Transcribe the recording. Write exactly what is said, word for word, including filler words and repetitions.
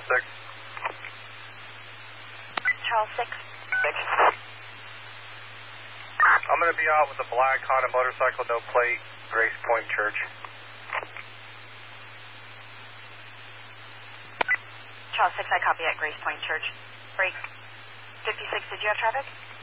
six. Charles six. Six. I'm going to be out with a black Honda motorcycle, no plate, Grace Point Church. Charles six, I copy at Grace Point Church. Break fifty-six, did you have traffic?